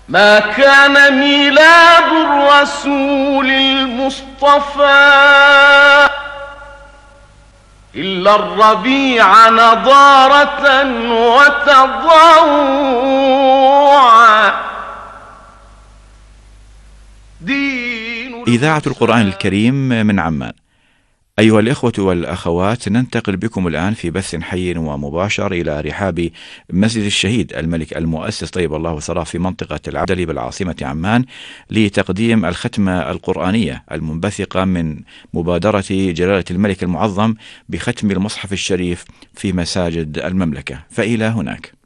ما كان ميلاد الرسول المصطفى إلا الربيع نضارة وتضوعا. إذاعة القرآن الكريم من عمان. أيها الإخوة والأخوات، ننتقل بكم الآن في بث حي ومباشر إلى رحاب مسجد الشهيد الملك المؤسس طيب الله ثراه في منطقة العبدلي بالعاصمة عمان لتقديم الختمة القرآنية المنبثقة من مبادرة جلالة الملك المعظم بختم المصحف الشريف في مساجد المملكة. فإلى هناك.